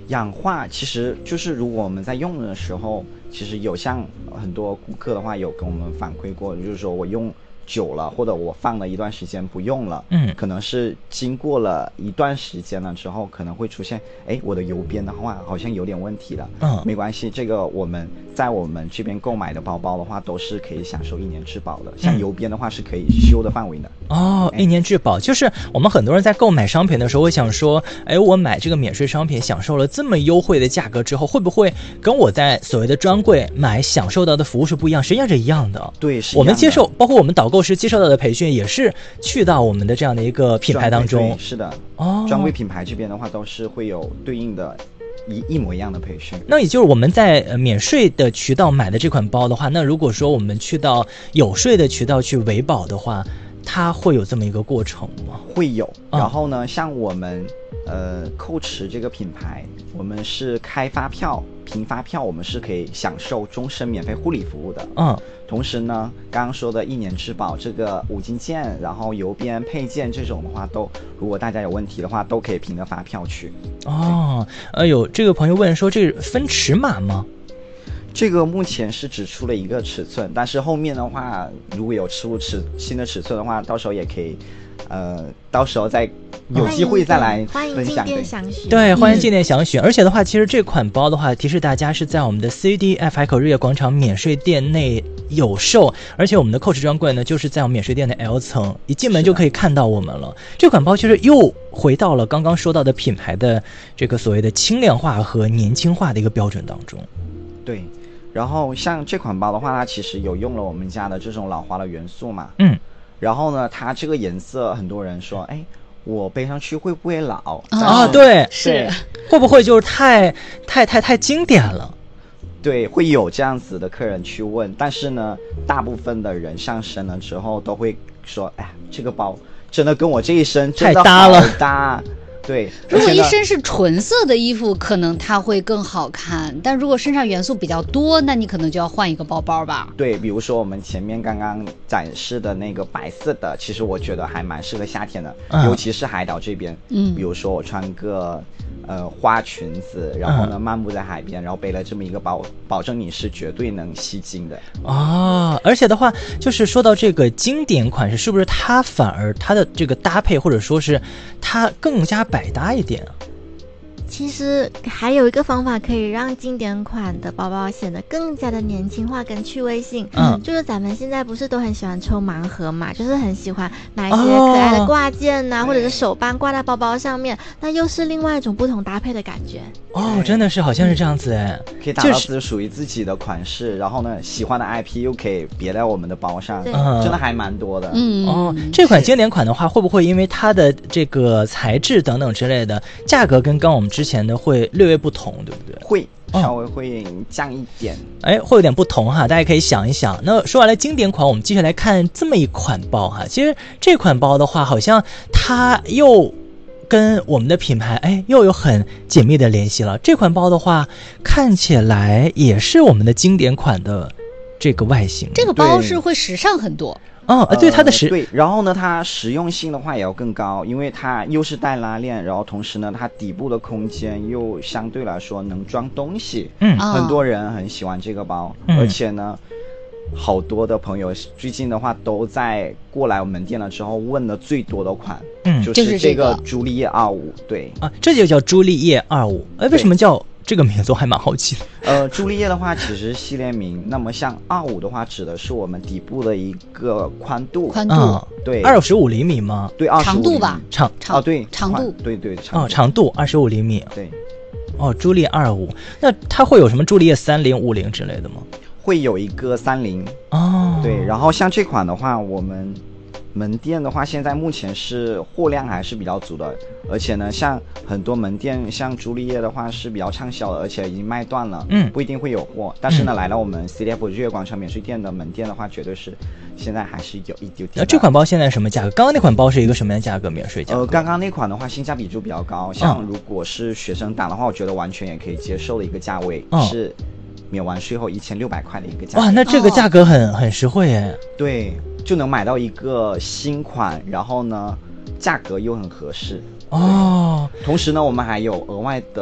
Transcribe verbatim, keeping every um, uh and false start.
氧化其实就是如果我们在用的时候，其实有像很多顾客的话有跟我们反馈过，就是说我用久了，或者我放了一段时间不用了， 嗯， 可能是经过了一段时间了之后，可能会出现，哎，我的邮编的话好像有点问题了。 嗯， 没关系，这个我们在我们这边购买的包包的话，都是可以享受一年质保的。像邮编的话是可以修的范围的。 哦， 哎、 一年质保，就是我们很多人在购买商品的时候会想说，哎，我买这个免税商品享受了这么优惠的价格之后，会不会跟我在所谓的专柜买享受到的服务是不一样？实际上是一样的。 对，是一样的。 我们接受，包括我们导购师接受到的培训，也是去到我们的这样的一个品牌当中。 是的， 哦， 专柜品牌这边的话都是会有对应的一一模一样的培训。 那也就是我们在呃免税的渠道买的这款包的话，那如果说我们去到有税的渠道去维保的话，它会有这么一个过程吗？ 会有。 嗯、 然后呢，像我们呃Coach这个品牌，我们是开发票、凭发票，我们是可以享受终身免费护理服务的。 嗯。 同时呢，刚刚说的一年质保，这个五金件，然后邮编配件这种的话，都如果大家有问题的话，都可以凭着发票去。 哦，呃，有这个朋友问说，这是分尺码吗？ 这个目前是只出了一个尺寸，但是后面的话，如果有出尺新的尺寸的话，到时候也可以，呃，到时候再有机会再来分享。 欢迎进店详询。 对，欢迎进店详询。而且的话，其实这款包的话，提示大家是在我们的 C D F 海口日月广场免税店内有售，而且我们的 Coach 专柜呢，就是在我们免税店的 L 层，一进门就可以看到我们了。这款包其实又回到了刚刚说到的品牌的这个所谓的轻量化和年轻化的一个标准当中。 对。然后像这款包的话，它其实有用了我们家的这种老花的元素嘛。 嗯。 然后呢，它这个颜色，很多人说，哎，我背上去会不会老？ 啊，对， 是。 会不会就是太太太太经典了？ 对，会有这样子的客人去问，但是呢，大部分的人上身了之后都会说，哎，这个包真的跟我这一身真的好搭。对， 如果一身是纯色的衣服，可能它会更好看，但如果身上元素比较多，那你可能就要换一个包包吧。 对，比如说我们前面刚刚展示的那个白色的，其实我觉得还蛮适合夏天的，嗯、尤其是海岛这边。嗯，比如说我穿个呃花裙子，然后呢、嗯、漫步在海边，然后背了这么一个包，保证你是绝对能吸睛的。 哦，而且的话，就是说到这个经典款式，是不是它反而它的这个搭配，或者说是它更加百搭一点啊？ 其实还有一个方法可以让经典款的包包显得更加的年轻化跟趣味性。嗯，就是咱们现在不是都很喜欢抽盲盒嘛，就是很喜欢买一些可爱的挂件呐、啊，哦、或者是手办挂在包包上面，那又是另外一种不同搭配的感觉。 哦，真的是好像是这样子哎， 可以打造自属于自己的款式，就是、然后呢，喜欢的 I P 又可以别在我们的包上，真的还蛮多的。 嗯哦，这款经典款的话，会不会因为它的这个材质等等之类的，价格跟刚我们之前的会略微不同，对不对？ 会稍微会降一点， 哎、哦，会有点不同哈，大家可以想一想。那说完了经典款，我们继续来看这么一款包哈。其实这款包的话，好像它又跟我们的品牌哎又有很紧密的联系了。这款包的话，看起来也是我们的经典款的这个外形。 这个包是会时尚很多。 哦，对，它的实、 呃、对，然后呢，它实用性的话也要更高，因为它又是带拉链，然后同时呢，它底部的空间又相对来说能装东西， 嗯， 很多人很喜欢这个包，嗯、而且呢，好多的朋友最近的话都在过来我们门店了之后问的最多的款， 嗯， 就是这个朱丽叶二五，对啊，这就叫朱丽叶二五，哎，为什么叫？这个名字我还蛮好奇的。 呃，朱丽叶的话其实系列名，那么像二五的话指的是我们底部的一个宽度， 宽度、 嗯、 对， 二十五厘米吗？ 对， 长度吧， 长长哦对， 长度， 对对长度哦长度二十五厘米， 对， 哦朱丽叶二五，那它会有什么朱丽叶三零、五零之类的吗？ 会有一个三零哦， 对，然后像这款的话，我们门店的话，现在目前是货量还是比较足的，而且呢，像很多门店，像朱丽叶的话是比较畅销的，而且已经卖断了， 嗯， 不一定会有货。但是呢，嗯、来到我们 C D F 日月广场免税店的门店的话，绝对是现在还是有一丢丢。 那这款包现在什么价格？刚刚那款包是一个什么样的价格？免税价格？ 呃，刚刚那款的话性价比就比较高，像如果是学生党的话，我觉得完全也可以接受的一个价位、嗯、是免完税后一千六百块的一个价格。 哇，那这个价格很、哦、很实惠耶。 对。就能买到一个新款，然后呢，价格又很合适哦。 同时呢，我们还有额外的